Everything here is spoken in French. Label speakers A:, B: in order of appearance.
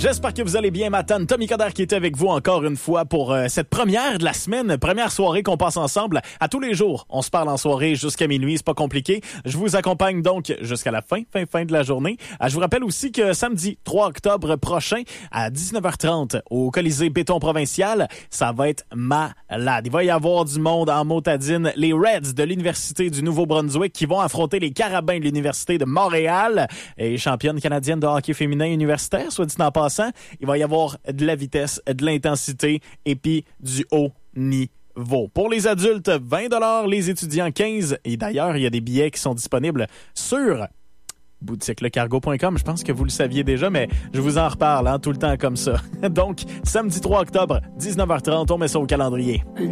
A: J'espère que vous allez bien, Matane. Tommy Coder qui était avec vous encore une fois pour cette première de la semaine, première soirée qu'on passe ensemble. À tous les jours, on se parle en soirée jusqu'à minuit, c'est pas compliqué. Je vous accompagne donc jusqu'à la fin de la journée. Je vous rappelle aussi que samedi 3 octobre prochain, à 19h30, au Colisée Béton Provincial, ça va être malade. Il va y avoir du monde en motadine. Les Reds de l'Université du Nouveau-Brunswick qui vont affronter les Carabins de l'Université de Montréal et championne canadienne de hockey féminin universitaire, soit dit en passant. Il va y avoir de la vitesse, de l'intensité et puis du haut niveau. Pour les adultes, 20 $, les étudiants 15 $. Et d'ailleurs, il y a des billets qui sont disponibles sur boutiquelecargo.com. Je pense que vous le saviez déjà, mais je vous en reparle tout le temps comme ça. Donc, samedi 3 octobre, 19h30, on met ça au calendrier.